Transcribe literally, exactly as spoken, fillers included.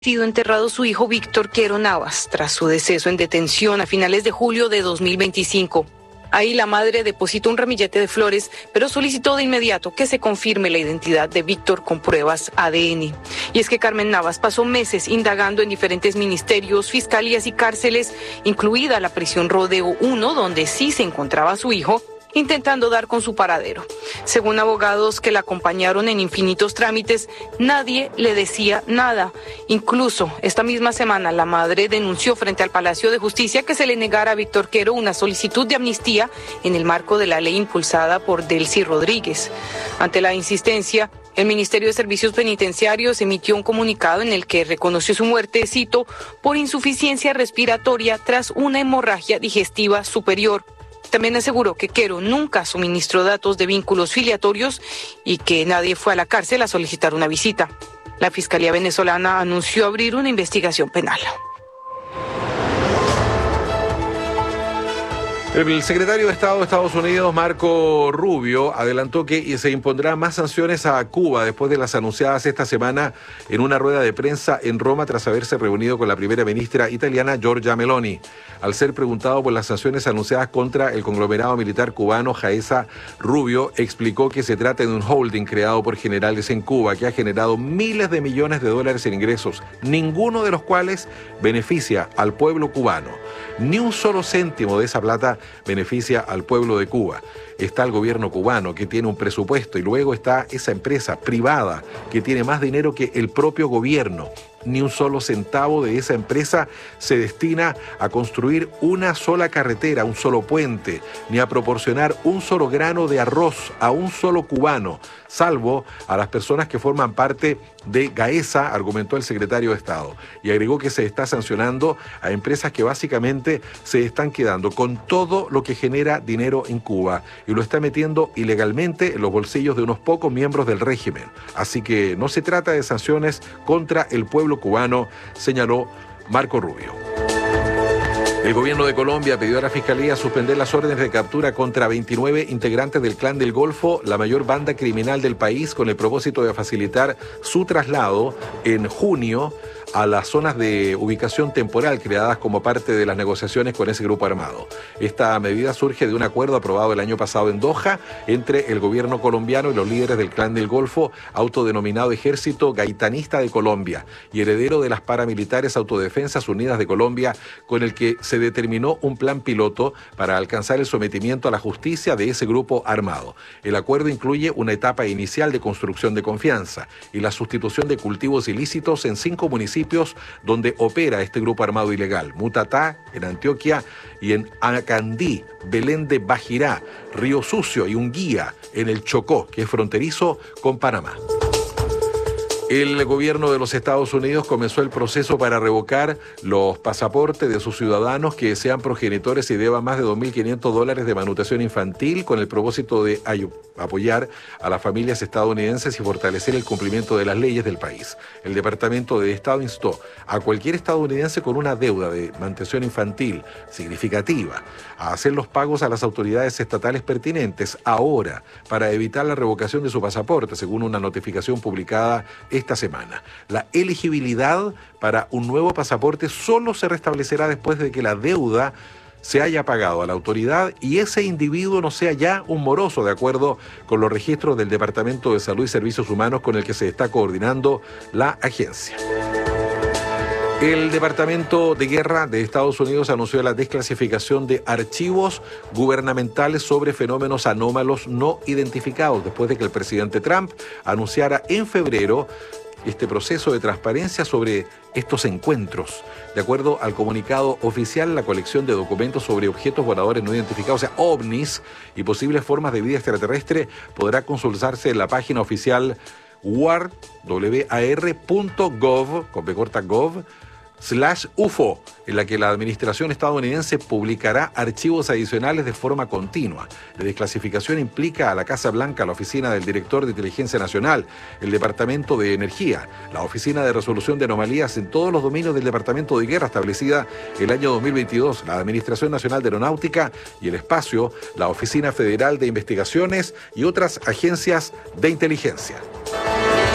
sido enterrado su hijo Víctor Quero Navas tras su deceso en detención a finales de julio de dos mil veinticinco. Ahí la madre depositó un ramillete de flores, pero solicitó de inmediato que se confirme la identidad de Víctor con pruebas A D N. Y es que Carmen Navas pasó meses indagando en diferentes ministerios, fiscalías y cárceles, incluida la prisión Rodeo uno, donde sí se encontraba su hijo, intentando dar con su paradero. Según abogados que la acompañaron en infinitos trámites, nadie le decía nada. Incluso esta misma semana la madre denunció frente al Palacio de Justicia que se le negara a Víctor Quero una solicitud de amnistía en el marco de la ley impulsada por Delcy Rodríguez. Ante la insistencia, el Ministerio de Servicios Penitenciarios emitió un comunicado en el que reconoció su muerte, cito, por insuficiencia respiratoria tras una hemorragia digestiva superior. También aseguró que Quero nunca suministró datos de vínculos filiatorios y que nadie fue a la cárcel a solicitar una visita. La Fiscalía venezolana anunció abrir una investigación penal. El secretario de Estado de Estados Unidos, Marco Rubio, adelantó que se impondrán más sanciones a Cuba después de las anunciadas esta semana en una rueda de prensa en Roma tras haberse reunido con la primera ministra italiana Giorgia Meloni. Al ser preguntado por las sanciones anunciadas contra el conglomerado militar cubano Jaesa, Rubio explicó que se trata de un holding creado por generales en Cuba que ha generado miles de millones de dólares en ingresos, ninguno de los cuales beneficia al pueblo cubano. Ni un solo céntimo de esa plata beneficia al pueblo de Cuba. Está el gobierno cubano que tiene un presupuesto y luego está esa empresa privada que tiene más dinero que el propio gobierno. Ni un solo centavo de esa empresa se destina a construir una sola carretera, un solo puente, ni a proporcionar un solo grano de arroz a un solo cubano, salvo a las personas que forman parte de Gaesa, argumentó el secretario de Estado. Y agregó que se está sancionando a empresas que básicamente se están quedando con todo lo que genera dinero en Cuba y lo está metiendo ilegalmente en los bolsillos de unos pocos miembros del régimen. Así que no se trata de sanciones contra el pueblo cubano, señaló Marco Rubio. El gobierno de Colombia pidió a la Fiscalía suspender las órdenes de captura contra veintinueve integrantes del Clan del Golfo, la mayor banda criminal del país, con el propósito de facilitar su traslado en junio a las zonas de ubicación temporal creadas como parte de las negociaciones con ese grupo armado. Esta medida surge de un acuerdo aprobado el año pasado en Doha entre el gobierno colombiano y los líderes del Clan del Golfo, autodenominado Ejército Gaitanista de Colombia y heredero de las paramilitares Autodefensas Unidas de Colombia, con el que se determinó un plan piloto para alcanzar el sometimiento a la justicia de ese grupo armado. El acuerdo incluye una etapa inicial de construcción de confianza y la sustitución de cultivos ilícitos en cinco municipios donde opera este grupo armado ilegal: Mutatá, en Antioquia, y en Acandí, Belén de Bajirá, Río Sucio y Unguía, en el Chocó, que es fronterizo con Panamá. El gobierno de los Estados Unidos comenzó el proceso para revocar los pasaportes de sus ciudadanos que sean progenitores y deban más de dos mil quinientos dólares de manutención infantil, con el propósito de apoyar a las familias estadounidenses y fortalecer el cumplimiento de las leyes del país. El Departamento de Estado instó a cualquier estadounidense con una deuda de manutención infantil significativa a hacer los pagos a las autoridades estatales pertinentes ahora para evitar la revocación de su pasaporte, según una notificación publicada esta semana. La elegibilidad para un nuevo pasaporte solo se restablecerá después de que la deuda se haya pagado a la autoridad y ese individuo no sea ya un moroso, de acuerdo con los registros del Departamento de Salud y Servicios Humanos con el que se está coordinando la agencia. El Departamento de Guerra de Estados Unidos anunció la desclasificación de archivos gubernamentales sobre fenómenos anómalos no identificados después de que el presidente Trump anunciara en febrero este proceso de transparencia sobre estos encuentros. De acuerdo al comunicado oficial, la colección de documentos sobre objetos voladores no identificados, o sea, ovnis, y posibles formas de vida extraterrestre podrá consultarse en la página oficial war punto gov, con B corta gov, slash U F O, en la que la administración estadounidense publicará archivos adicionales de forma continua. La desclasificación implica a la Casa Blanca, la Oficina del Director de Inteligencia Nacional, el Departamento de Energía, la Oficina de Resolución de Anomalías en todos los dominios del Departamento de Guerra establecida el año dos mil veintidós, la Administración Nacional de Aeronáutica y el Espacio, la Oficina Federal de Investigaciones y otras agencias de inteligencia.